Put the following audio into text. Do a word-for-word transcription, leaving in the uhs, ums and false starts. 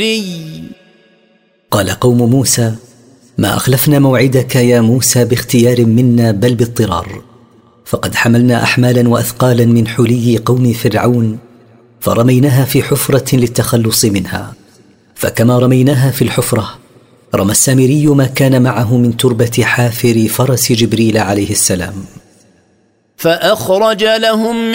قال قوم موسى: ما أخلفنا موعدك يا موسى باختيار منا بل باضطرار، فقد حملنا أحمالا وأثقالا من حلي قوم فرعون فرميناها في حفرة للتخلص منها، فكما رميناها في الحفرة رمى السامري ما كان معه من تربة حافر فرس جبريل عليه السلام، فأخرج لهم